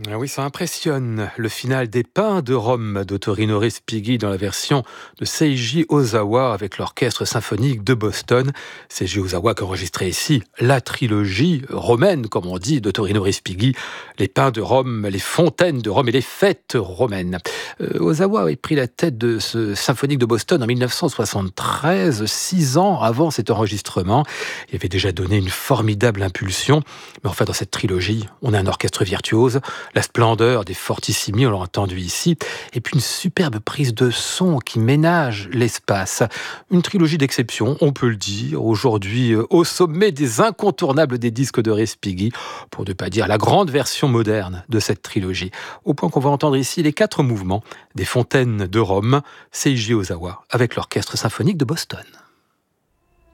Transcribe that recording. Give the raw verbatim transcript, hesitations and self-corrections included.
Ah oui, ça impressionne. Le final des Pins de Rome de Torino Respighi dans la version de Seiji Ozawa avec l'Orchestre symphonique de Boston. Seiji Ozawa qui a enregistré ici la trilogie romaine, comme on dit, de Torino Respighi. Les Pins de Rome, les fontaines de Rome et les fêtes romaines. Euh, Ozawa avait pris la tête de ce symphonique de Boston en dix-neuf cent soixante-treize, six ans avant cet enregistrement. Il avait déjà donné une formidable impulsion. Mais enfin, dans cette trilogie, on a un orchestre virtuose, la splendeur des fortissimi, on l'a entendu ici, et puis une superbe prise de son qui ménage l'espace. Une trilogie d'exception, on peut le dire, aujourd'hui euh, au sommet des incontournables des disques de Respighi, pour ne pas dire la grande version moderne de cette trilogie. Au point qu'on va entendre ici les quatre mouvements des fontaines de Rome, Seiji Ozawa, avec l'Orchestre symphonique de Boston.